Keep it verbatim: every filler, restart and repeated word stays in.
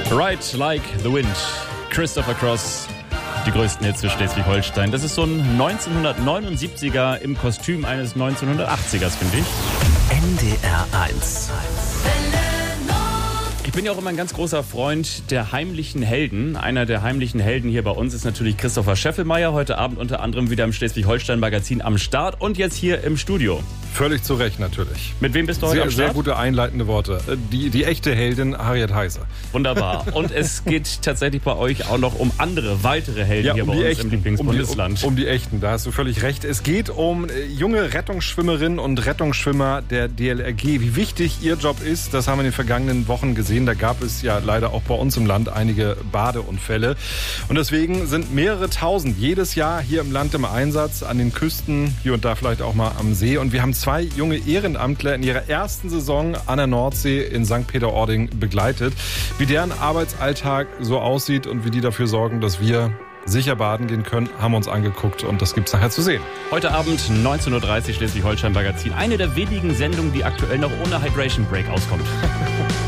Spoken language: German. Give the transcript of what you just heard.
Ride Like the Wind, Christopher Cross, die größten Hits für Schleswig-Holstein. Das ist so ein neunzehnhundertneunundsiebziger im Kostüm eines neunzehnhundertachtzigers, finde ich. N D R eins. Ich bin ja auch immer ein ganz großer Freund der heimlichen Helden. Einer der heimlichen Helden hier bei uns ist natürlich Christopher Scheffelmeier. Heute Abend unter anderem wieder im Schleswig-Holstein-Magazin am Start und jetzt hier im Studio. Völlig zu Recht, natürlich. Mit wem bist du heute sehr, am Start? Sehr gute einleitende Worte. Die, die echte Heldin Harriet Heiser. Wunderbar. Und es geht tatsächlich bei euch auch noch um andere, weitere Helden ja, hier um bei die uns echten, im Lieblingsbundesland. Um die, um, um die echten, da hast du völlig recht. Es geht um junge Rettungsschwimmerinnen und Rettungsschwimmer der D L R G. Wie wichtig ihr Job ist, das haben wir in den vergangenen Wochen gesehen. Da gab es ja leider auch bei uns im Land einige Badeunfälle. Und deswegen sind mehrere tausend jedes Jahr hier im Land im Einsatz, an den Küsten, hier und da vielleicht auch mal am See. Und wir haben zwei junge Ehrenamtler in ihrer ersten Saison an der Nordsee in Sankt Peter-Ording begleitet. Wie deren Arbeitsalltag so aussieht und wie die dafür sorgen, dass wir sicher baden gehen können, haben wir uns angeguckt und das gibt's nachher zu sehen. Heute Abend neunzehn Uhr dreißig Schleswig-Holstein Magazin. Eine der wenigen Sendungen, die aktuell noch ohne Hydration Break auskommt.